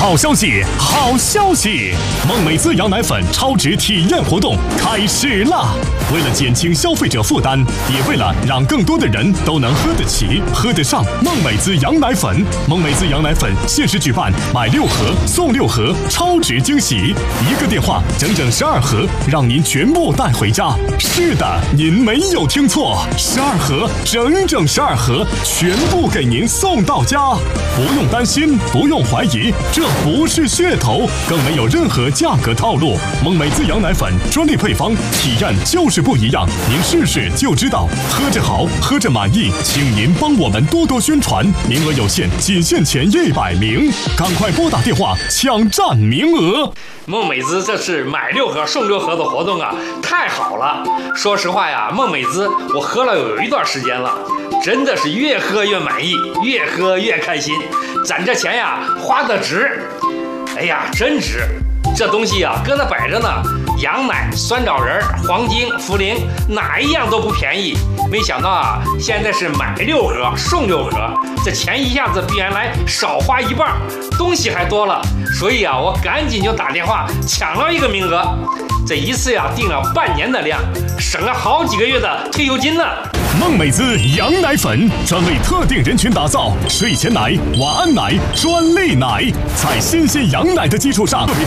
好消息，好消息！梦美滋羊奶粉超值体验活动开始啦！为了减轻消费者负担，也为了让更多的人都能喝得起、喝得上梦美滋羊奶粉，梦美滋羊奶粉限时举办买6盒送6盒超值惊喜，一个电话整整12盒，让您全部带回家。是的，您没有听错，12盒，整整12盒，全部给您送到家，不用担心，不用怀疑，这不是噱头，更没有任何价格套路。梦美滋羊奶粉专利配方，体验就是不一样，您试试就知道。喝着好，喝着满意，请您帮我们多多宣传，名额有限，仅限前100名，赶快拨打电话抢占名额。 梦美滋这是买6盒送6盒的活动啊，太好了！说实话呀，梦美滋我喝了有一段时间了，真的是越喝越满意，越喝越开心，攒这钱呀花得值。哎呀，真值！这东西呀搁那摆着呢，羊奶、酸枣仁、黄精、茯苓，哪一样都不便宜。没想到啊，现在是买6盒送6盒，这钱一下子比原来少花一半，东西还多了。所以啊，我赶紧就打电话抢了一个名额。这一次呀，订了半年的量，省了好几个月的退休金呢。 梦美滋羊奶粉专为特定人群打造，睡前奶、晚安奶、专利奶，在新鲜羊奶的基础上，特别